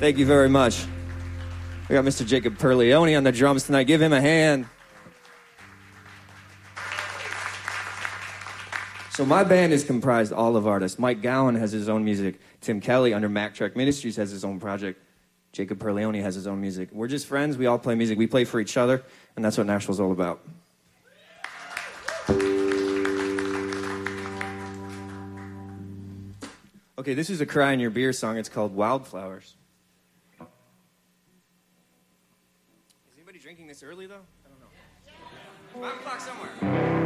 Thank you very much. We got Mr. Jacob Perleone on the drums tonight. Give him a hand. So my band is comprised all of artists. Mike Gowan has his own music. Tim Kelly under Mac Trek Ministries has his own project. Jacob Perleone has his own music. We're just friends. We all play music. We play for each other, and that's what Nashville's all about. Okay, this is a Cry in Your Beer song. It's called Wildflowers. Is anybody drinking this early, though? I don't know. 5 o'clock somewhere.